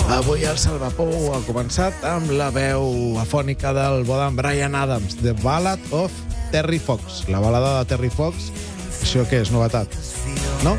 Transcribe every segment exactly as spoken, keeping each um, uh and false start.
Avui el Salvapou ha començat amb la veu afònica del bo d'en Bryan Adams, The Ballad of Terry Fox. La balada de Terry Fox, això què és? Novetat? No?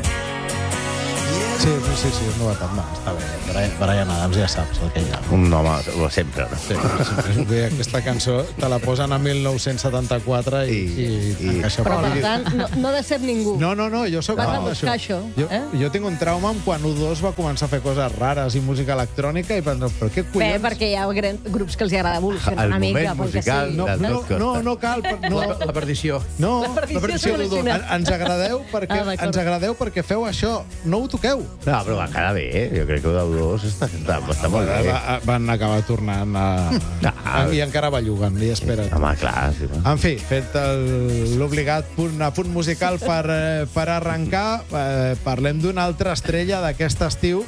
Sí, sí, sí, és novetat. Va, està bé. Bryan Adams ja saps el que hi ha. Un home, sempre. Sí, sempre. Aquesta cançó te la posen a mil nou-cents setanta-quatre i, i, i encaixa. Però, per tant, no, no decep ningú. No, no, no, jo sóc Vas no, a buscar això. Jo, eh? jo tinc un trauma amb quan U dos va començar a fer coses rares i música electrònica i penso, però què collons? Bé, perquè hi ha grups que els agrada evolucionar El una mica. moment musical Sí. No, de no, tot no, costa. no cal... Per, no, La, la perdició. no, La perdició la perdició és d'U dos. original. En- Ens agradeu perquè Ah, d'acord. ens agradeu perquè feu això. No ho toqueu. No, però va quedar bé, eh? Jo crec que el dos està, està, està molt bé. Va, van acabar tornant a... Ah. I encara belluguen, i espera. Home, clar, sí. No? En fi, fet el- l'obligat punt, punt musical per, eh, per arrencar, eh, parlem d'una altra estrella d'aquest estiu.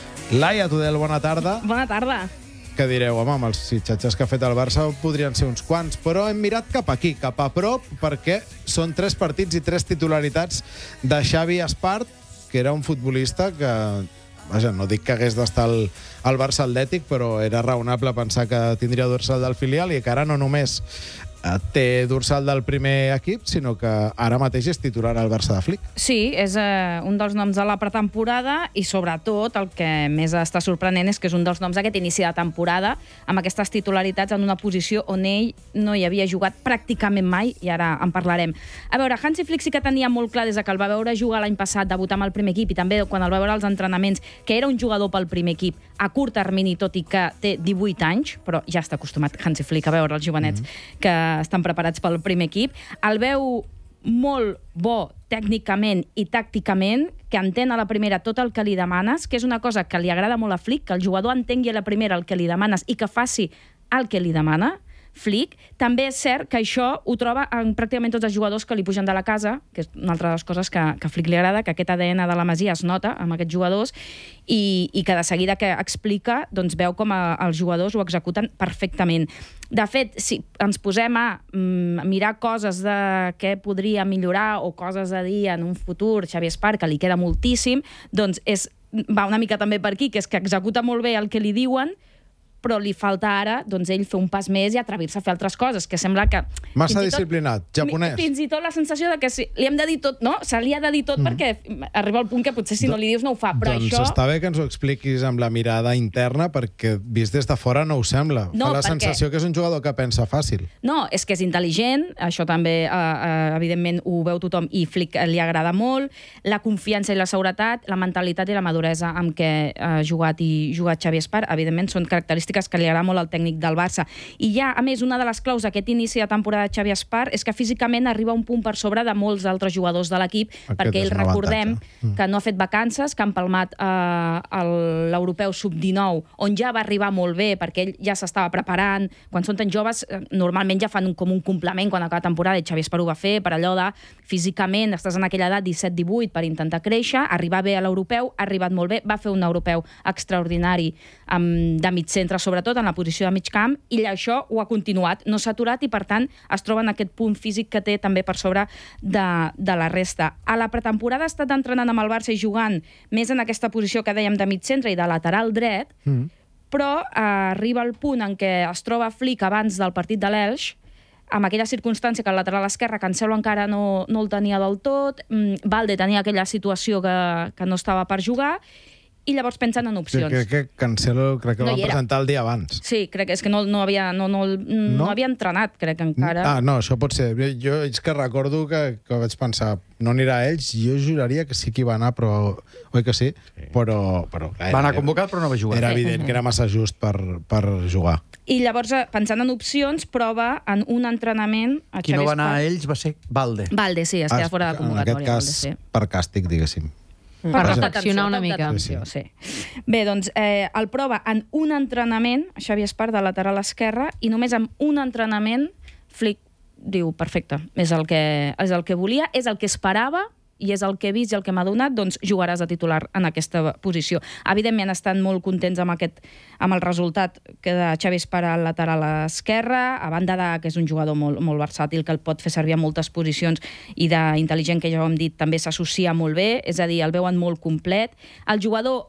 Laia Tudel, bona tarda. Bona tarda. Que direu, home, amb els fitxatges que ha fet el Barça podrien ser uns quants, però hem mirat cap aquí, cap a prop, perquè són tres partits i tres titularitats de Xavi Espart, que era un futbolista que, vaja, no dic que hagués d'estar al, al Barça Atlètic, però era raonable pensar que tindria dorsal del filial i que ara no només eh, té dorsal del primer equip, sinó que ara mateix és titular al Barça de Flick. Sí, és eh, un dels noms de la pretemporada i, sobretot, el que més està sorprenent és que és un dels noms d'aquest inici de temporada amb aquestes titularitats en una posició on ell no hi havia jugat pràcticament mai, i ara en parlarem. A veure, Hansi Flick sí que tenia molt clar des que el va veure jugar l'any passat, debutar amb el primer equip, i també quan el va veure als entrenaments, que era un jugador pel primer equip a curt termini, tot i que té divuit anys, però ja està acostumat Hansi Flick a veure els jovenets mm-hmm. que estan preparats pel primer equip. El veu molt bo tècnicament i tàcticament, que entén a la primera tot el que li demanes, que és una cosa que li agrada molt a Flick, que el jugador entengui a la primera el que li demanes i que faci el que li demana Flick. També és cert que això ho troba en pràcticament tots els jugadors que li pugen de la casa, que és una altra de les coses que, que a Flick li agrada, que aquest A D N de la Masia es nota amb aquests jugadors i, i que de seguida que explica doncs veu com a, els jugadors ho executen perfectament. De fet, si ens posem a mm, mirar coses de què podria millorar o coses a dir en un futur Xavi Espart, que li queda moltíssim, doncs és, va una mica també per aquí, que és que executa molt bé el que li diuen, però li falta ara, doncs, ell fer un pas més i atrevir-se a fer altres coses, que sembla que... Massa disciplinat, japonès. Fins i tot la sensació de que si, li hem de dir tot, no? Se li ha de dir tot mm. perquè arriba al punt que potser si no li dius no ho fa, però doncs això... està bé que ens ho expliquis amb la mirada interna, perquè vist des de fora no ho sembla. No, fa la perquè... sensació que és un jugador que pensa fàcil. No, és que és intel·ligent, això també, eh, eh, evidentment, ho veu tothom, i Flick li agrada molt, la confiança i la seguretat, la mentalitat i la maduresa amb què ha jugat i jugat Xavi Espart, evidentment, són característiques que li agrada molt al tècnic del Barça. I ja, a més, una de les claus d'aquest inici de temporada de Xavi Espart és que físicament arriba un punt per sobre de molts altres jugadors de l'equip, Aquest perquè és ell un recordem avantatge. que no ha fet vacances, que ha empalmat eh, l'europeu sub dinou, on ja va arribar molt bé, perquè ell ja s'estava preparant. Quan són tan joves, eh, normalment ja fan un, com un complement quan acaba la temporada, i Xavi Espart ho va fer, per allò de físicament, estàs en aquella edat disset divuit per intentar créixer, arribar bé a l'europeu, ha arribat molt bé, va fer un europeu extraordinari amb, de mig centre, sobretot en la posició de mig camp, i això ho ha continuat, no s'ha aturat, i per tant es troba en aquest punt físic que té també per sobre de, de la resta. A la pretemporada ha estat entrenant amb el Barça i jugant més en aquesta posició que dèiem de mig centre i de lateral dret, mm. però eh, arriba el punt en què es troba Flick abans del partit de l'Elx, amb aquella circumstància que el lateral esquerre Cancelo encara no, no el tenia del tot, mm, Valde tenia aquella situació que, que no estava per jugar, i llavors pensen en opcions. Crec que Cancelo crec que No el hi van era. presentar el dia abans. Sí, crec que és que no, no, havia, no, no, no, No? havia entrenat, crec que encara. Ah, no, això pot ser. Jo és que recordo que, que vaig pensar, no anirà a ells, jo juraria que sí que hi va anar, però... Oi que sí? sí. Però, però clar, Va anar era, convocat, però no va jugar. era evident que era massa just per, per jugar. I llavors, eh, pensant en opcions, prova en un entrenament a Qui Xavi no va anar a Espart. ells va ser Valde. Valde, sí, es queda fora de En convocatòria. aquest cas, Valde, sí. per càstig, diguéssim. Per toc reflexionar d'atenció, una toc mica. d'atenció, sí. Bé, doncs, eh, el prova en un entrenament, Xavi Espart, de lateral esquerre, i només amb un entrenament Flick diu, perfecte, és el que, és el que volia, és el que esperava, i és el que he vist i el que m'ha donat, doncs jugaràs de titular en aquesta posició. Evidentment estan molt contents amb, aquest, amb el resultat que de Xavi Espart al lateral esquerre, a banda de que és un jugador molt, molt versàtil, que el pot fer servir a moltes posicions, i d'intel·ligent, que ja ho hem dit, també s'associa molt bé, és a dir, el veuen molt complet. El jugador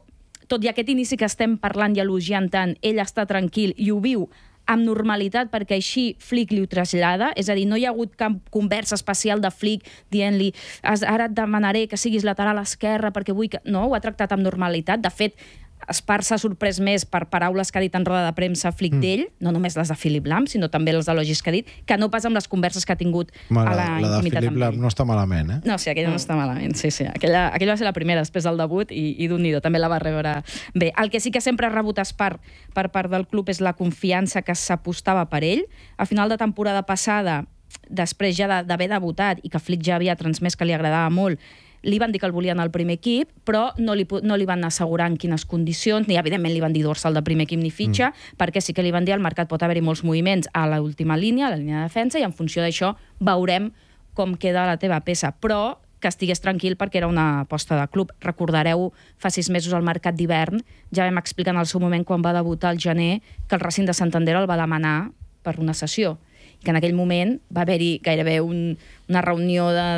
tot i aquest inici que estem parlant i elogiant tant, ell està tranquil i ho viu amb normalitat, perquè així Flick li ho trasllada, és a dir, no hi ha hagut cap conversa especial de Flick dient-li ara et demanaré que siguis lateral esquerre perquè vull que... No, ho ha tractat amb normalitat. De fet, Espart s'ha sorprès més per paraules que ha dit en roda de premsa Flick mm. d'ell, no només les de Philip Lahm, sinó també els elogis que ha dit, que no pas amb les converses que ha tingut Ma, a la, la intimitat. La de Philip Lahm no està malament, eh? No, sí, aquella no està malament, sí, sí. Aquella, aquella va ser la primera després del debut i, i d'un nido, també la va rebre bé. El que sí que sempre ha rebut Espart per part del club és la confiança que s'apostava per ell. A final de temporada passada, després ja d'haver debutat i que Flick ja havia transmès que li agradava molt, li van dir que el volien al primer equip, però no li, no li van assegurar en quines condicions, ni evidentment li van dir dorsal del primer equip ni fitxa, mm. perquè sí que li van dir al mercat pot haver-hi molts moviments a l'última línia, a la línia de defensa, i en funció d'això veurem com queda la teva peça. Però que estigués tranquil perquè era una aposta de club. Recordareu, fa sis mesos al mercat d'hivern, ja vam explicar en el seu moment quan va debutar al gener que el Racing de Santander el va demanar per una sessió, que en aquell moment va haver-hi gairebé un, una reunió de,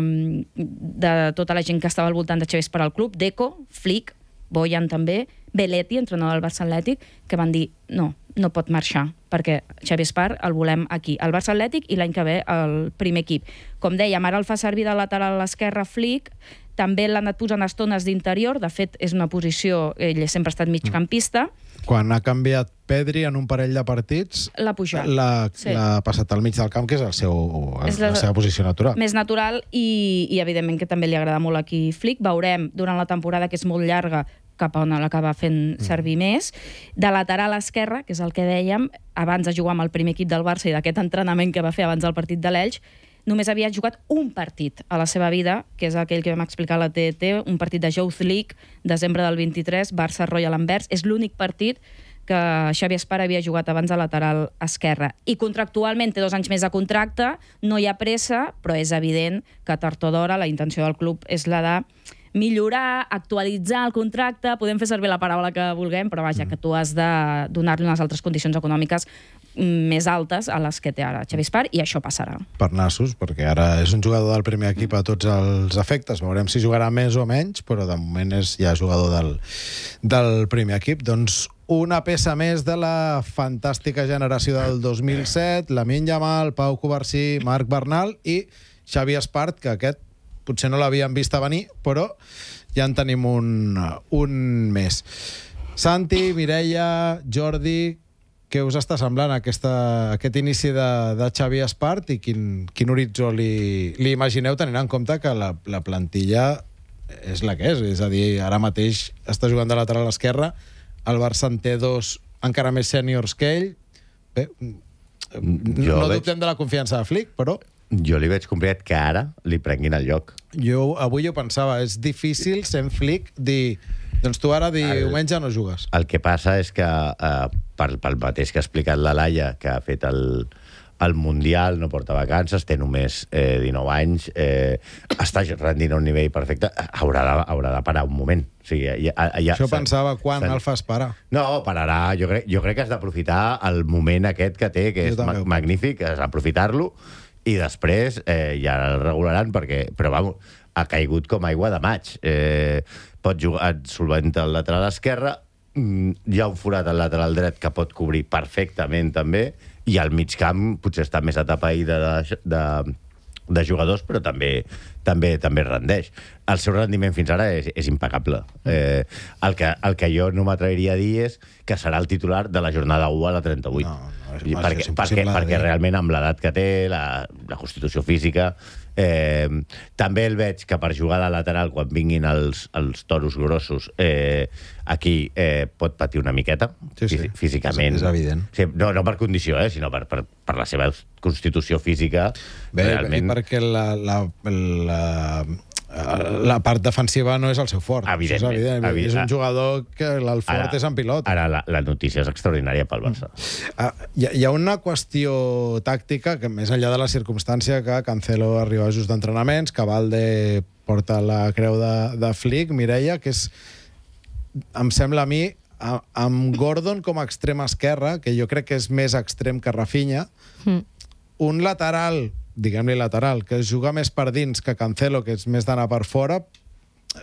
de, de tota la gent que estava al voltant de Xavi Espart al club, Deco, Flick, Bojan també, Belletti, entrenador del Barça Atlètic, que van dir no, no pot marxar, perquè Xavi Espart el volem aquí, al Barça Atlètic i l'any que ve al primer equip. Com dèiem, ara el fa servir de lateral a l'esquerra Flick, també l'ha anat posant estones d'interior, de fet és una posició, ell sempre ha estat migcampista. Quan ha canviat Pedri en un parell de partits, l'ha pujat. L'ha sí. passat al mig del camp, que és, el seu, és la, la seva posició natural. Més natural i, i evidentment que també li agrada molt aquí Flick. Veurem durant la temporada, que és molt llarga, cap a on l'acaba fent servir mm. més. De lateral esquerra, que és el que dèiem, abans de jugar amb el primer equip del Barça i d'aquest entrenament que va fer abans del partit de l'Elx, només havia jugat un partit a la seva vida, que és aquell que vam explicar a la T N T, un partit de Youth League, desembre del vint-i-tres, Barça-Royal Anvers. És l'únic partit que Xavi Espart havia jugat abans a lateral esquerra. I contractualment té dos anys més de contracte, no hi ha pressa, però és evident que tard o d'hora la intenció del club és la de millorar, actualitzar el contracte, podem fer servir la paraula que vulguem, però vaja, que tu has de donar-li unes altres condicions econòmiques més altes a les que té ara Xavi Espart, i això passarà. Per nassos, perquè ara és un jugador del primer equip a tots els efectes. Veurem si jugarà més o menys, però de moment és ja jugador del, del primer equip. Doncs una peça més de la fantàstica generació del dos mil set, Lamine Yamal, Pau Cubarsí, Marc Bernal i Xavi Espart, que aquest potser no l'havien vist a venir, però ja en tenim un, un més. Santi, Mireia, Jordi, què us està semblant aquesta, aquest inici de, de Xavi Espart i quin, quin horitzó li, li imagineu, tenint en compte que la, la plantilla és la que és, és a dir, ara mateix està jugant de lateral esquerra, el Barça en té dos encara més sèniors que ell. Bé, no veig... dubtem de la confiança de Flick, però... Jo li veig complicat que ara li prenguin el lloc. Jo avui ho pensava, és difícil sent Flick dir, doncs tu ara diumenge no jugues. El que passa és que, eh, pel, pel mateix que ha explicat la Laia, que ha fet el, el Mundial, no porta vacances, té només eh, dinou anys, eh, està rendint a un nivell perfecte, haurà de, haurà de parar un moment. O sigui, ja, ja, Això pensava, quan el fas parar? No, pararà. Jo crec, jo crec que has d'aprofitar el moment aquest que té, que jo és ma magnífic, has d'aprofitar-lo, i després eh, ja el regularan, perquè, però vamos, ha caigut com aigua de maig. Eh, pot jugar solvent al lateral esquerre, hi ha un forat al lateral dret que pot cobrir perfectament també, i al mig camp potser està més atapeït de, de, de jugadors, però també, també, també rendeix. El seu rendiment fins ara és, és impecable. Eh, el, que, el que jo no m'atreviria a dir és que serà el titular de la jornada u a la trenta-vuit. No, no, és, perquè, és perquè, perquè realment amb l'edat que té, la, la constitució física... Eh, també el veig que per jugar de lateral quan vinguin els, els toros grossos eh, aquí eh, pot patir una miqueta sí, sí. físicament. És, és evident. Sí, no, no per condició, eh, sinó per, per, per la seva constitució física. Bé, realment... perquè la, la, la, la part defensiva no és el seu fort. Evidentment. És, evident. Evident. És un jugador que el fort ara, és en pilot. Ara la, la notícia és extraordinària pel Barça. Uh, hi, hi ha una qüestió tàctica que, més enllà de la circumstància que Cancelo arriba just d'entrenaments, que Valde porta la creu de, de Flick, Mireia, que és, em sembla a mi, a, amb Gordon com a extrem esquerra, que jo crec que és més extrem que Rafinha, mm. un lateral, diguem-li lateral, que es juga més per dins que Cancelo, que és més d'anar per fora,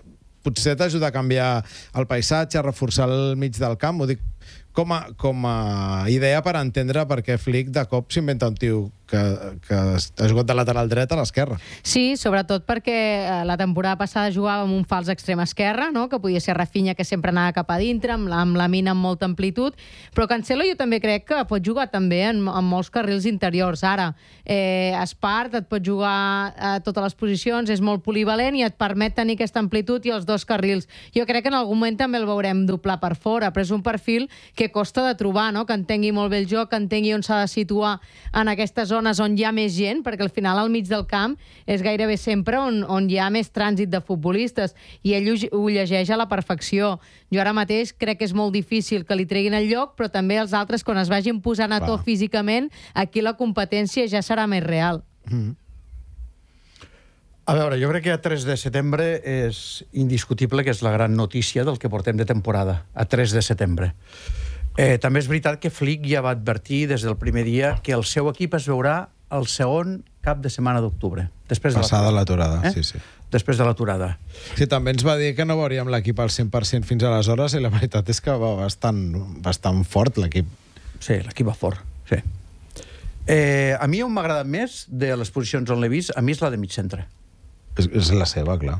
potser t'ajuda a canviar el paisatge, a reforçar el mig del camp, ho dic com a, com a idea per entendre per què Flick de cop s'inventa un tio que, que ha jugat de lateral dret a l'esquerra. Sí, sobretot perquè la temporada passada jugava amb un fals extrem esquerre, no? Que podia ser Rafinha, que sempre anava cap a dintre, amb la, amb la mina amb molta amplitud, però Cancelo jo també crec que pot jugar també en, en molts carrils interiors. Ara, eh, Espart et pot jugar a totes les posicions, és molt polivalent i et permet tenir aquesta amplitud i els dos carrils. Jo crec que en algun moment també el veurem doblar per fora, però és un perfil que costa de trobar, no? Que entengui molt bé el joc, que entengui on s'ha de situar en aquestes zones on hi ha més gent, perquè al final al mig del camp és gairebé sempre on, on hi ha més trànsit de futbolistes, i ell ho, ho llegeix a la perfecció. Jo ara mateix crec que és molt difícil que li treguin el lloc, però també els altres, quan es vagin posant a to físicament, aquí la competència ja serà més real. Mm. A veure, jo crec que a tres de setembre és indiscutible que és la gran notícia del que portem de temporada, a tres de setembre. Eh, també és veritat que Flick ja va advertir des del primer dia que el seu equip es veurà el segon cap de setmana d'octubre. Passada l'aturada, eh? sí, sí. Després de l'aturada. Sí, també ens va dir que no veuríem l'equip al cent per cent fins aleshores, i la veritat és que va bastant, bastant fort l'equip. Sí, l'equip va fort, sí. Eh, a mi on m'ha agradat més de les posicions on l'he vist, a mi és la de mig centre. És, és la seva, clar.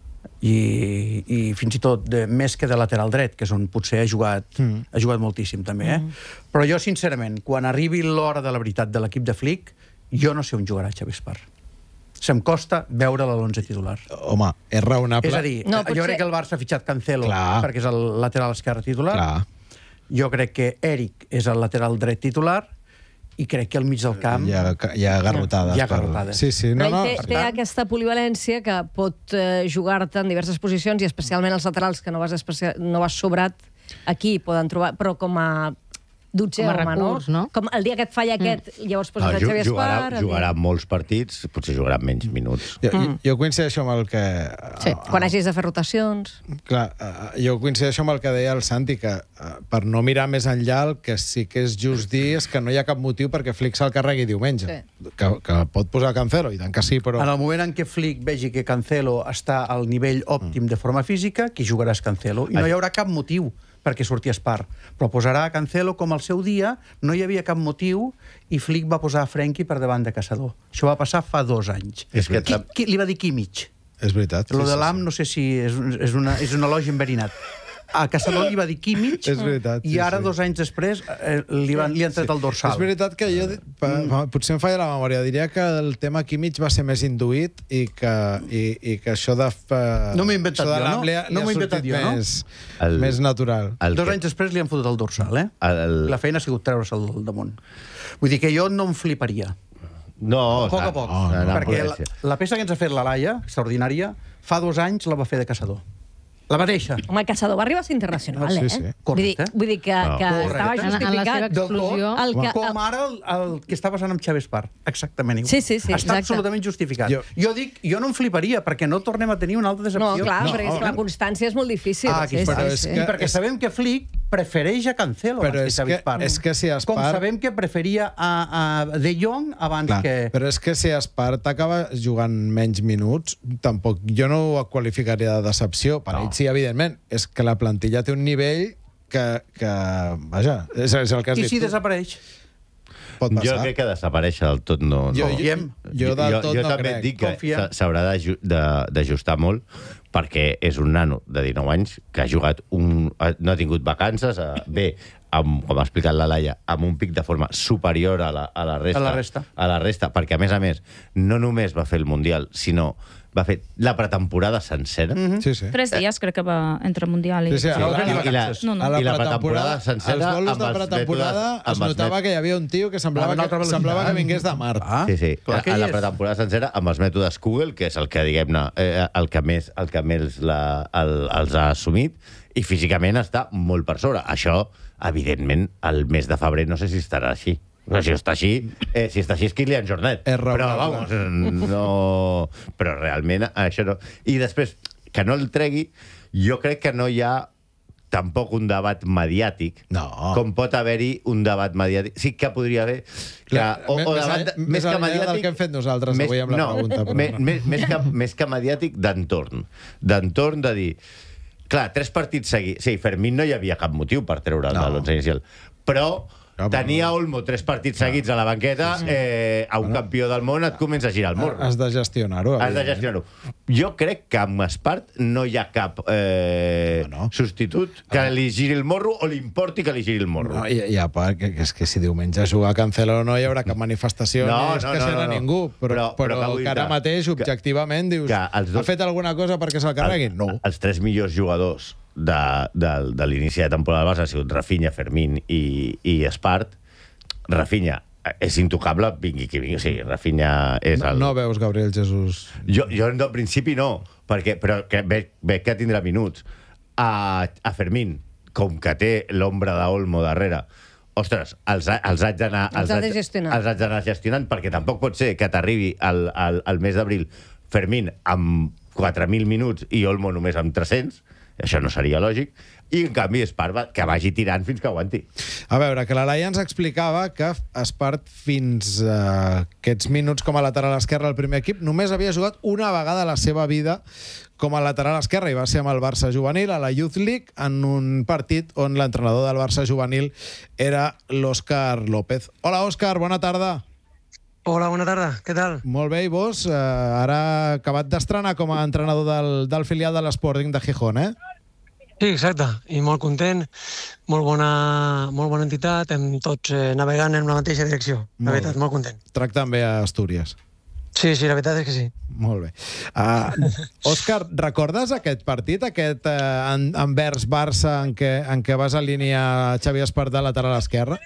I, i fins i tot de, més que de lateral dret, que és on potser ha jugat, mm. ha jugat moltíssim també, eh? Mm. Però jo, sincerament, quan arribi l'hora de la veritat de l'equip de Flick, jo no sé on jugarà Xavi Espart. Se'm costa veure la l'onze titular. Home, és raonable. És a dir, no, jo potser... crec que el Barça ha fitxat Cancelo Clar. perquè és el lateral esquerre titular. Clar. Jo crec que Eric és el lateral dret titular, i crec que al mig del camp... Hi ha, hi ha garrotades. Hi ha garrotades. Sí, sí. No, Però no, ell té, té tant- aquesta polivalència que pot eh, jugar-te en diverses posicions, i especialment els laterals, que no vas, especial, no vas sobrat, aquí poden trobar, però com a dotze Com a home, recurs, no? no? Com el dia que et falla aquest, mm. llavors poses No, el Xavi jugarà, Espart... el jugarà dia- molts partits, potser jugarà menys minuts. Jo, mm. jo coincideixo amb el que... Sí, quan hagis de fer rotacions... Clar, uh, jo coincideixo amb el que deia el Santi, que uh, per no mirar més enllà, el que sí que és just dir és que no hi ha cap motiu perquè Flick se'l carregui diumenge. Sí. Que, que pot posar Cancelo, i tant que sí, però... En el moment en què Flick vegi que Cancelo està al nivell òptim de forma física, qui jugarà és Cancelo, i no hi haurà cap motiu perquè surti Espart. Però posarà Cancelo com al seu dia, no hi havia cap motiu, i Flick va posar Frenkie per davant de Caçador. Això va passar fa dos anys. És que qui, qui, li va dir Kimmich. És veritat. Lo sí, de sí, l'Am sí. no sé si és, un- és, una, és un elogi enverinat. A Caçador li va dir Kimmich, És veritat, i sí, ara, sí. dos anys després, eh, li, van, li han tret el dorsal. És veritat que jo, pa, pa, potser em falla la memòria, diria que el tema Kimmich va ser més induït i que, i, i que això de... Uh, No m'ho he inventat això de jo, no? l'Am li ha- li No ha m'ho he inventat sortit jo, no? més, El- més natural. El Dos que- anys després li han fotut el dorsal, eh? El- La feina ha sigut treure'l del damunt. Vull dir que jo no em fliparia. No, A poc a poc. no, no, no, perquè no, la, la peça que ens ha fet la Laia, extraordinària, fa dos anys la va fer de Caçador. La mateixa. Home, Caçador va arribar a ser internacional, Sí, eh? sí. Vull dir, Correcte. vull dir que, No. que Correcte. estava En- en la seva justificat. Del tot, explosió. El que- com ara el, el que està passant amb Xavi Espart. Exactament igual. Sí, sí, sí, Està exacte. absolutament justificat. Jo- Jo... jo dic, jo no em fliparia, perquè no tornem a tenir una altra No, decepció. clar, No, perquè és que la constància és molt difícil. Ah, aquí sí, està. Però sí, és sí. que- I perquè sabem que Flick prefereix a Cancelo Però abans és que Xavi que- Espart. és que si Espart- Com sabem que preferia a, a De Jong abans Clar, que... però és que si Espart acaba jugant menys minuts, tampoc jo no ho qualificaria de decepció. Per No. ell sí, evidentment. És que la plantilla té un nivell que, que vaja, és, és el que has I dit si tu. desapareix? Pot Jo passar. crec que desaparèixer del tot no... Jo, no. jo, Confiem. jo del jo, tot jo no també crec. et dic que Confiem. s'ha- s'haurà d'aju- de- d'ajustar molt, perquè és un nano de dinou anys que ha jugat un... ha- no ha tingut vacances, eh, bé, amb, com ha explicat la Laia, amb un pic de forma superior a la, a la resta. A la resta. A la resta, perquè a més a més, no només va fer el Mundial, sinó va fer la pretemporada sencera. Mm -hmm. Sí, sí. Tres dies crec que va entre Mundial i... Sí, sí, No, a la- ni I, la, vacances. No, no. A la i la pretemporada, pretemporada sencera... els bolos amb de els pretemporada mètodes- amb es els notava mètodes- que hi havia un tio que semblava, Amb una que, altra semblava que velocitat. vingués de Mart. Ah, sí, sí. clar que a, a hi la és. pretemporada sencera amb els mètodes Google, que és el que, diguem-ne, eh, el que més, el que més la, el, els ha assumit, i físicament està molt per sobre. Això, evidentment, el mes de febrer no sé si estarà així. Però si està així, eh, si està així és Kylian Jornet. És Però, raonable. vamos, no... Però realment això no... I després, que no el tregui, jo crec que no hi ha tampoc un debat mediàtic, no. com pot haver-hi un debat mediàtic. Sí que podria haver... Que, o, o debat, més, més que mediàtic... del que hem fet nosaltres més, avui amb la no, pregunta. Però més, no. més, més, que, més que mediàtic, d'entorn. D'entorn de dir... Clar, tres partits seguits... Sí, Fermín no hi havia cap motiu per treure'l no. de l'onze inicial. Però... Ah, tenia Olmo tres partits seguits a la banqueta, sí, sí. Eh, a un bueno, campió del món et comença a girar el morro. Has de gestionar-ho. Has de gestionar-ho. Jo crec que amb Espart no hi ha cap eh, no, no. substitut que ah. li giri el morro o li importi que li giri el morro. No, i, i a part, que, que és que si diumenge juga a Cancelo no hi haurà cap manifestació, no, ni és no, que no, serà no, no. ningú. Però, però, però, però que ara mateix, objectivament, dius, dos, ha fet alguna cosa perquè se'l carreguin? No. Els tres millors jugadors de, de, de l'inici de temporada del Barça han sigut Rafinha, Fermín i, i Espart. Rafinha és intocable, vingui qui vingui. Sí, Rafinha és el... No, no veus Gabriel Jesús? Jo, jo en principi no, perquè, però que veig, veig que tindrà minuts. A, a Fermín, com que té l'ombra d'Olmo darrere, ostres, els, els haig d'anar els els, els haig d'anar gestionant, perquè tampoc pot ser que t'arribi al, al, al mes d'abril Fermín amb quatre mil minuts i Olmo només amb tres-cents. Això no seria lògic. I, en canvi, Espart que vagi tirant fins que aguanti. A veure, que la Laia ens explicava que Espart fins a aquests minuts com a lateral esquerre al primer equip només havia jugat una vegada a la seva vida com a lateral esquerre, i va ser amb el Barça juvenil a la Youth League, en un partit on l'entrenador del Barça juvenil era l'Òscar López. Hola, Òscar, bona tarda. Hola, bona tarda, què tal? Molt bé, i vos? Eh, ara acabat d'estrenar com a entrenador del, del filial de l'Sporting de Gijón, eh? Sí, exacte, i molt content, molt bona, molt bona entitat, hem tots eh, navegant en la mateixa direcció, la molt veritat, molt content. Tracten bé a Astúries. Sí, sí, la veritat és que sí. Molt bé. Uh, Òscar, recordes aquest partit, aquest uh, Anvers Barça en què, en què vas alinear Xavi Espart de lateral esquerre?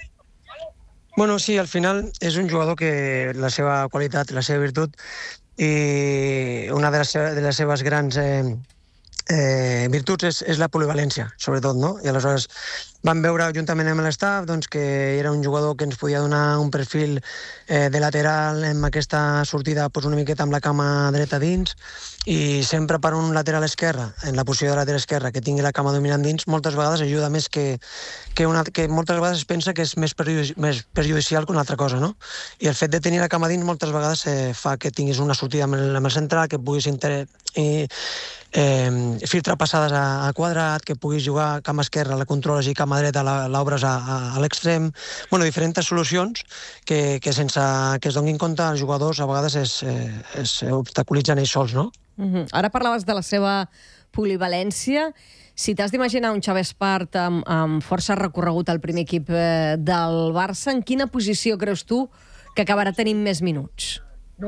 Bueno, sí, al final és un jugador que la seva qualitat, la seva virtut, i una de les, de les seves grans... Eh, Eh, virtuts és, és la polivalència, sobretot, no? I aleshores vam veure juntament amb l'estaf doncs, que era un jugador que ens podia donar un perfil eh, de lateral amb aquesta sortida doncs, una miqueta amb la cama dreta dins, i sempre per un lateral esquerre, en la posició de lateral esquerre, que tingui la cama dominant dins, moltes vegades ajuda més que, que, una, que moltes vegades es pensa que és més, perjudici, més perjudicial que una altra cosa, no? I el fet de tenir la cama dins moltes vegades eh, fa que tinguis una sortida amb el, amb el central, que puguis inter... i, eh, filtrar passades a, a quadrat, que puguis jugar cama esquerra, la controles, i cama dreta l'obres a, a, a l'extrem. Bueno, diferents solucions que, que sense que es donin compte els jugadors a vegades es, es obstaculitzen ells sols, no? Uh-huh. Ara parlaves de la seva polivalència. Si t'has d'imaginar un Xavi Espart amb, amb força recorregut al primer equip eh, del Barça, en quina posició creus tu que acabarà tenint més minuts?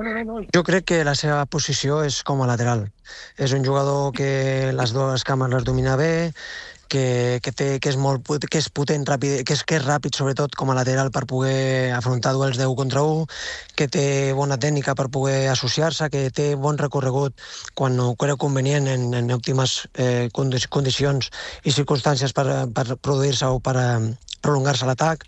Jo crec que la seva posició és com a lateral. És un jugador que les dues cames les domina bé, que, que, té, que, és molt, que és potent, ràpid, que, és, que és ràpid, sobretot, com a lateral per poder afrontar duels de u contra u, que té bona tècnica per poder associar-se, que té bon recorregut quan ho creu convenient en, en òptimes eh, condicions i circumstàncies per, per produir-se o per eh, prolongar-se l'atac.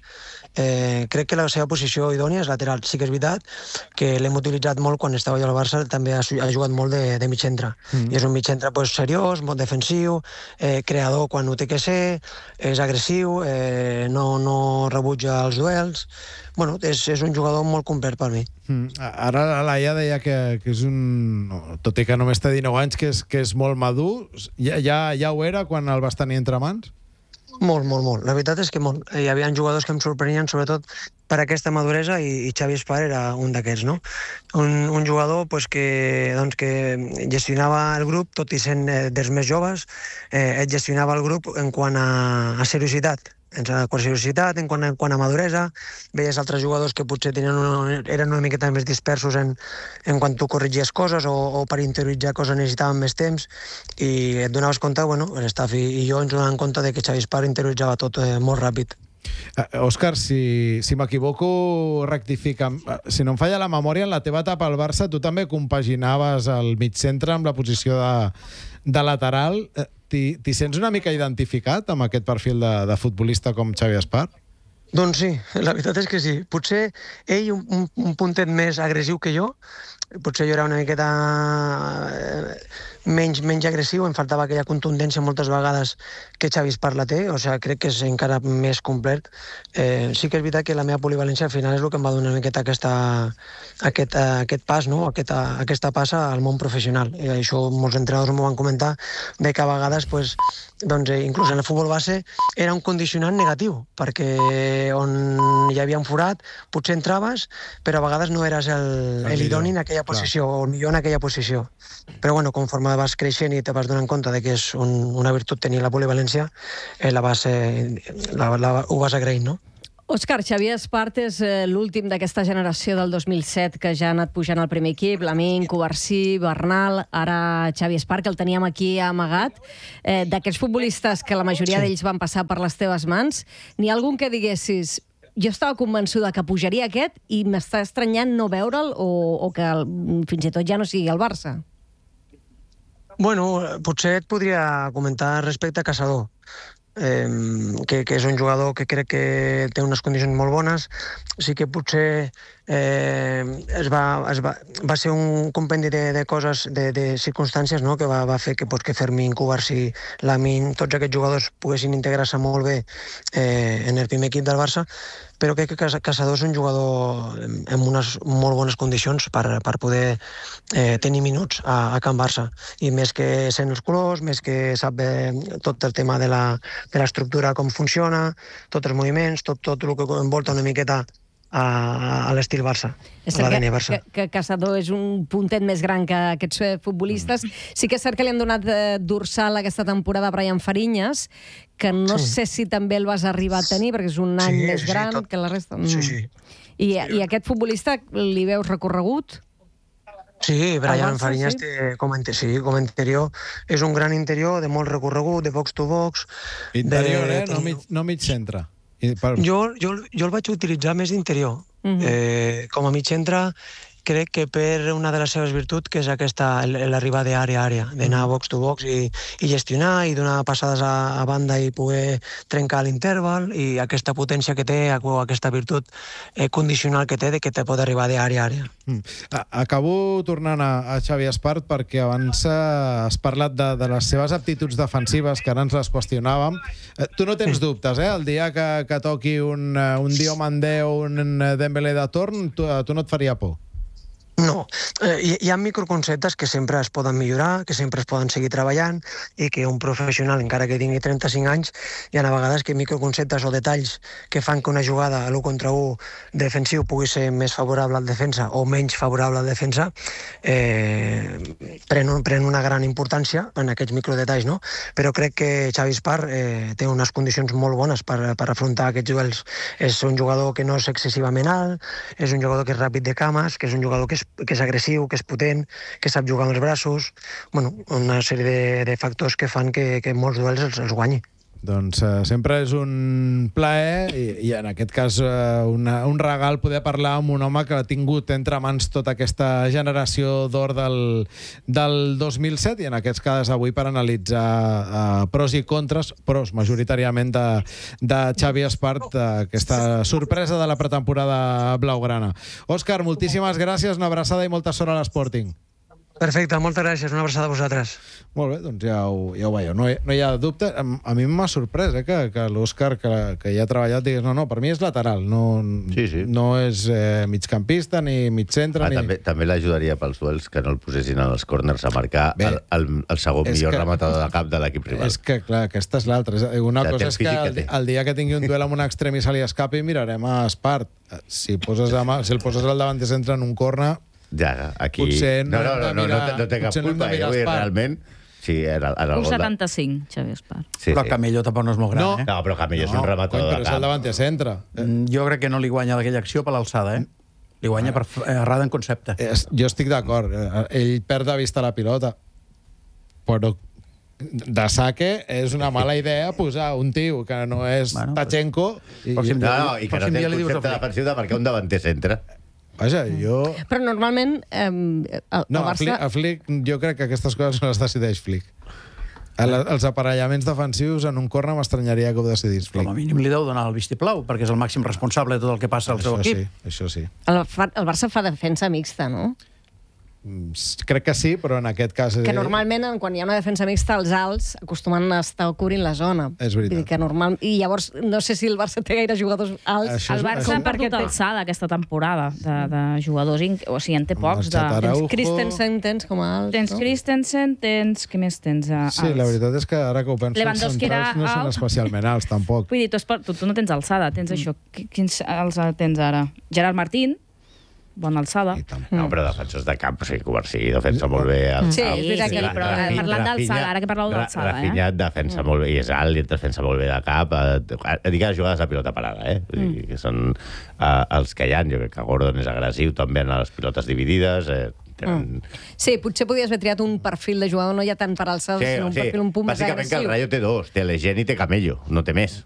Eh, crec que la seva posició idònia és lateral. Sí que és veritat que l'hem utilitzat molt quan estava jo al Barça, també ha, ha jugat molt de, de mig centre. Mm. I és un mig centre pues, seriós, molt defensiu, eh, creador quan ho té que ser, és agressiu, eh, no, no rebutja els duels. Bueno, és, és un jugador molt complet per mi. Mm. Ara la Laia deia que, que és un... Tot i que només té dinou anys, que és, que és molt madur. Ja, ja, ja ho era quan el vas tenir entre mans? Molt, molt, molt. La veritat és que molt. Hi havia jugadors que em sorprenien, sobretot per aquesta maduresa, i, i Xavi Espart era un d'aquests, no? Un, un jugador pues, que, doncs, que gestionava el grup, tot i sent eh, dels més joves, eh, gestionava el grup en quant a, a seriositat. En quant a seriositat, en quant a, en quant a maduresa. Veies altres jugadors que potser tenien una, eren una miqueta més dispersos en, en quan tu corrigies coses o, o per interioritzar coses necessitaven més temps, i et donaves compte, bueno, l'estaf i, i jo ens donàvem compte de que Xavi Espart interioritzava tot eh, molt ràpid. Uh, Òscar, si, si m'equivoco, rectifica. Si no em falla la memòria, en la teva etapa al Barça tu també compaginaves el mig centre amb la posició de, de lateral. T'hi sents una mica identificat amb aquest perfil de, de futbolista com Xavi Espart? Doncs sí, la veritat és que sí. Potser ell un, un, un puntet més agressiu que jo, potser jo era una miqueta eh, menys, menys agressiu, em faltava aquella contundència moltes vegades que Xavi Espart la té, o sigui, crec que és encara més complet. Eh, sí que és veritat que la meva polivalència al final és el que em va donar una miqueta aquesta, aquest, aquest pas, no? aquesta, aquesta passa al món professional. I això molts entrenadors m'ho van comentar, de que a vegades, pues, doncs, eh, inclús en el futbol base, era un condicionant negatiu, perquè on hi havia un forat, potser entraves, però a vegades no eres el, el idoni en aquella posició, clar, o el millor en aquella posició. Però bueno, conforme vas creixent i te vas donant compte de que és un, una virtut tenir la polivalència, eh, la vas, eh, la, la, ho vas agraint, no? Òscar, Xavier Espart és eh, l'últim d'aquesta generació del dos mil set que ja ha anat pujant al primer equip, Lamine, Covarsí, Bernal, ara Xavier Espart, que el teníem aquí amagat. Eh, D'aquests futbolistes que la majoria sí. d'ells van passar per les teves mans, n'hi ha algun que diguessis jo estava convençuda que pujaria aquest i m'està estranyant no veure'l o, o que el, fins i tot ja no sigui el Barça? Bueno, potser et podria comentar respecte a Caçador. Eh, que, que és un jugador que crec que té unes condicions molt bones. Sí que potser eh, es va, es va, va ser un compendi de, de coses, de, de circumstàncies, no? que va, va fer que, pues, que Fermín, Covarsí, Lamine, tots aquests jugadors poguessin integrar-se molt bé eh, en el primer equip del Barça, però crec que Caçador és un jugador amb unes molt bones condicions per, per poder eh, tenir minuts a, a Can Barça. I més que sent els colors, més que sap eh, tot el tema de la de l'estructura, com funciona, tots els moviments, tot, tot el que envolta una miqueta a, a l'estil Barça, és a l'A D N que, Barça. Que, que Caçador és un puntet més gran que aquests futbolistes. Sí que és cert que li han donat eh, dorsal aquesta temporada a Brian Fariñas, que no sí. sé si també el vas arribar a tenir, perquè és un any sí, més sí, gran tot... que la resta. Sí, sí. I, I aquest futbolista li veus recorregut? Sí, Brian Barça, Fariñas sí? té, com, sí, com a interior és un gran interior, de molt recorregut, de box to box. Interior, de... eh? No mig, no mig centre. I per... jo, jo, jo el vaig utilitzar més d'interior. Uh -huh. eh, com a mig centre, crec que per una de les seves virtuts, que és aquesta, l'arribar d'àrea a àrea, d'anar box to box i, i gestionar, i donar passades a, a banda i poder trencar l'interval, i aquesta potència que té, aquesta virtut eh, condicional que té, de que te pot arribar d'àrea a àrea. Mm. Acabo tornant a, a Xavi Espart, perquè abans eh, has parlat de, de les seves aptituds defensives, que ara ens les qüestionàvem. Eh, tu no tens dubtes, eh? El dia que, que toqui un, un Diomandé o un Dembélé de torn, tu, tu no et faria por? No, eh, hi, hi ha microconceptes que sempre es poden millorar, que sempre es poden seguir treballant, i que un professional, encara que tingui trenta-cinc anys, hi ha a vegades que microconceptes o detalls que fan que una jugada a l'u contra u defensiu pugui ser més favorable al defensa o menys favorable al defensa, eh, pren, un, pren una gran importància en aquests microdetalls, no? Però crec que Xavi Espart eh, té unes condicions molt bones per, per afrontar aquests duels. És un jugador que no és excessivament alt, és un jugador que és ràpid de cames, que és un jugador que és que és agressiu, que és potent, que sap jugar amb els braços. Bueno, una sèrie de, de factors que fan que, que molts duels els, els guanyi. Doncs uh, sempre és un plaer i, i en aquest cas uh, una, un regal poder parlar amb un home que ha tingut entre mans tota aquesta generació d'or del, del dos mil set, i en aquests cas avui per analitzar uh, pros i contres, pros majoritàriament de, de Xavi Espart, uh, aquesta sorpresa de la pretemporada blaugrana. Òscar, moltíssimes gràcies, una abraçada i molta sort a l'Sporting. Perfecte, moltes gràcies, una abraçada a vosaltres. Molt bé, doncs ja ho, ja ho veieu, no hi, no hi ha dubte. A, a mi m'ha sorprès eh, que, que l'Òscar, que, que ja ha treballat, digués, no, no, per mi és lateral, no, sí, sí. no és eh, migcampista ni migcentre. Ah, ni... També, també l'ajudaria pels duels que no el posessin en els corners a marcar bé, el, el, el segon millor que, rematador de cap de l'equip rival. És que, clar, aquesta és l'altra. Una ja cosa és que el, que el dia que tingui un duel amb un extrem i se li escapi, mirarem a Espart. Si, poses a, si el poses al davant de centre en un corner... Ja, aquí... Potser no, no, no, no, mirar, no, no té cap culpa, eh? Avui realment... Sí, era, era un setanta-cinc, Xavi Espart. Sí, però sí. Camello tampoc no és molt gran, no. eh? No, però Camello no, és un rematador de cap. Però és el davant de centre. Eh? Jo crec que no li guanya aquella acció per l'alçada, eh? Li guanya per errada en concepte. Eh, jo estic d'acord. Ell perd de vista la pilota. Però de saque és una mala idea posar un tio que no és bueno, Tachenko... I, i, no, no, i que no té el concepte defensiu de perquè un davanter centre. Vaja, jo... Però normalment... Eh, el, no, el Barça... a Flick, a Flick jo crec que aquestes coses no les decideix Flick. El, els aparellaments defensius en un corner m'estranyaria que ho decidís Flick. Com a mínim li deu donar el vistiplau, perquè és el màxim responsable de tot el que passa al seu Això equip. sí, això sí. El, fa- el Barça fa defensa mixta, no? Mm, Crec que sí, però en aquest cas... Que eh, normalment, quan hi ha una defensa mixta, els alts acostumen a estar cobrint la zona. És veritat. Vull dir que normal... I llavors, no sé si el Barça té gaire jugadors alts. Això El és- Barça això- ha perdut alçada aquesta temporada de, de jugadors, inc- o sigui, en té pocs. El De... Chatarau. Tens Christensen, tens com a alt. Tens no? Christensen, tens... Què més tens? Uh, Sí, la veritat és que ara que ho penso, els Lewandowski era centrals no són alt. especialment alts, tampoc. Vull dir, tu, has per- tu, tu no tens alçada, tens mm. això. Qui- Quins els tens ara? Gerard Martín, bona alçada. I tant. No, però defensors de camp, o sigui, Covarsí defensa molt bé. El... Sí, és veritat que- sí, però Rafinha- parlant d'alçada, Rafinha- ara que parleu d'alçada, Ra- Rafinha eh? defensa molt bé, i és alt, i et defensa molt bé de cap. Eh, dic que les jugades de pilota parada, eh? Vull dir, que són eh, els que hi ha. Jo crec que Gordon és agressiu també en les pilotes dividides. Eh, tenen... Sí, potser podies haver triat un perfil de jugador, no hi ha tant per alçada, sinó un perfil un punt més Bàsicament que el agressiu. Rayo té dos, té Legend i té Camello, no té més.